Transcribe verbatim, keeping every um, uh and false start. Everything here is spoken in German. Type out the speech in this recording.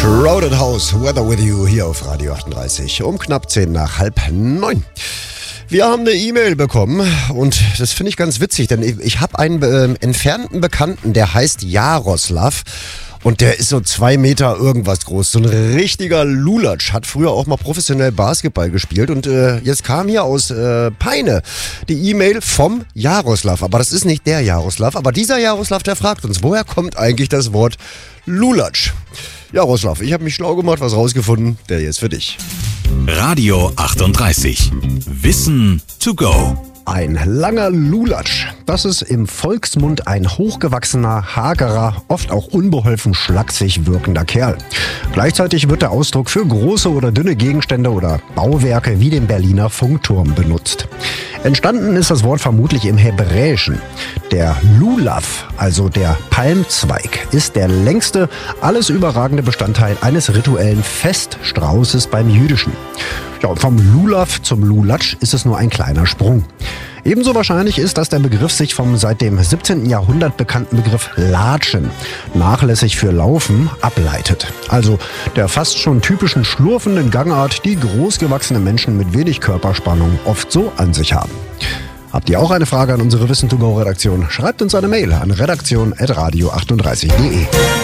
Crowded House, Weather with You hier auf Radio achtunddreißig um knapp zehn nach halb neun. Wir haben eine E-Mail bekommen und das finde ich ganz witzig, denn ich, ich habe einen äh, entfernten Bekannten, der heißt Jaroslav. Und der ist so zwei Meter irgendwas groß, so ein richtiger Lulatsch, hat früher auch mal professionell Basketball gespielt und äh, jetzt kam hier aus äh, Peine die E-Mail vom Jaroslav, aber das ist nicht der Jaroslav, aber dieser Jaroslav, der fragt uns, woher kommt eigentlich das Wort Lulatsch? Jaroslav, ich habe mich schlau gemacht, was rausgefunden, der hier ist für dich. Radio achtunddreißig. Wissen to go. Ein langer Lulatsch, das ist im Volksmund ein hochgewachsener, hagerer, oft auch unbeholfen schlaksig wirkender Kerl. Gleichzeitig wird der Ausdruck für große oder dünne Gegenstände oder Bauwerke wie den Berliner Funkturm benutzt. Entstanden ist das Wort vermutlich im Hebräischen. Der Lulav, also der Palmzweig, ist der längste, alles überragende Bestandteil eines rituellen Feststraußes beim Jüdischen. Ja, und vom Lulav zum Lulatsch ist es nur ein kleiner Sprung. Ebenso wahrscheinlich ist, dass der Begriff sich vom seit dem siebzehnten Jahrhundert bekannten Begriff Latschen, nachlässig für Laufen, ableitet. Also der fast schon typischen schlurfenden Gangart, die großgewachsene Menschen mit wenig Körperspannung oft so an sich haben. Habt ihr auch eine Frage an unsere Wissen to go Redaktion? Schreibt uns eine Mail an redaktion at radio achtunddreißig punkt de.